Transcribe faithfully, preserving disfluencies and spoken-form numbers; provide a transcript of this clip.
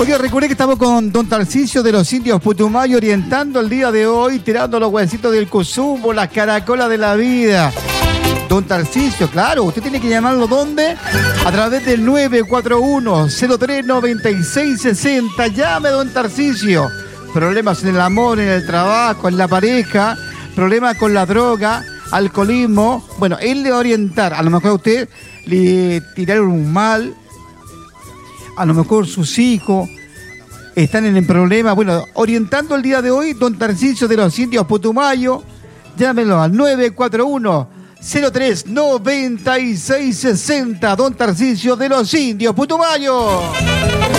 Oye, recuerde que estamos con don Tarcisio de los Indios Putumayo orientando el día de hoy, tirando los huesitos del cuzumbo, las caracolas de la vida. Don Tarcisio, claro, usted tiene que llamarlo ¿dónde? A través del nueve cuatro uno, cero tres, nueve seis seis cero. Llame, don Tarcisio. Problemas en el amor, en el trabajo, en la pareja, problemas con la droga, alcoholismo. Bueno, él le va a orientar. A lo mejor a usted le tiraron un mal, a lo mejor sus hijos están en el problema. Bueno, orientando el día de hoy, don Tarcisio de los Indios Putumayo. Llámelo al nueve cuatro uno, cero tres, nueve seis seis cero. Don Tarcisio de los Indios Putumayo.